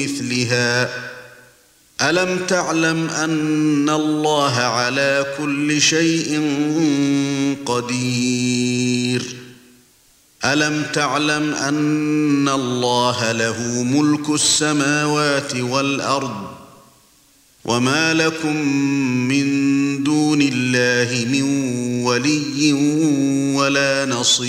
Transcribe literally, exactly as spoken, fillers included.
مثلها ألم تعلم أن الله على كل شيء قدير ألم تعلم أن الله له ملك السماوات والأرض وما لكم من دون الله من ولي ولا نصير